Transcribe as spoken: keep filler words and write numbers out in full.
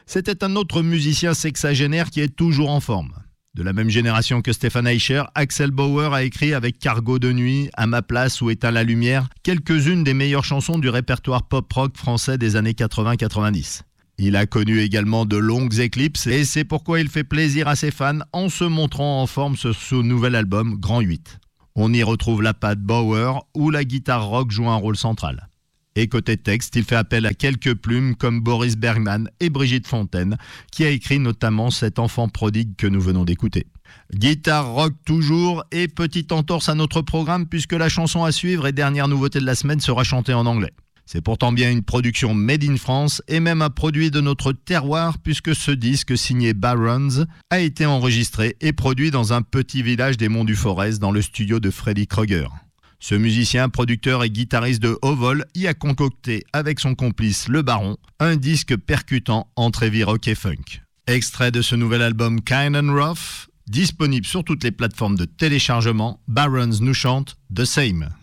C'était un autre musicien sexagénaire qui est toujours en forme. De la même génération que Stefan Eicher, Axel Bauer a écrit avec Cargo de nuit, À ma place ou Éteins la lumière, quelques-unes des meilleures chansons du répertoire pop-rock français des années quatre-vingts quatre-vingt-dix. Il a connu également de longues éclipses et c'est pourquoi il fait plaisir à ses fans en se montrant en forme sur ce nouvel album Grand huit. On y retrouve la patte Bauer où la guitare rock joue un rôle central. Et côté texte, il fait appel à quelques plumes comme Boris Bergman et Brigitte Fontaine, qui a écrit notamment cet enfant prodigue que nous venons d'écouter. Guitare rock toujours et petite entorse à notre programme puisque la chanson à suivre et dernière nouveauté de la semaine sera chantée en anglais. C'est pourtant bien une production made in France et même un produit de notre terroir puisque ce disque signé Barons a été enregistré et produit dans un petit village des Monts du Forez dans le studio de Freddy Krueger. Ce musicien, producteur et guitariste de haut vol y a concocté avec son complice Le Baron un disque percutant entre heavy rock et funk. Extrait de ce nouvel album Kind and Rough, disponible sur toutes les plateformes de téléchargement, Barons nous chante The Same.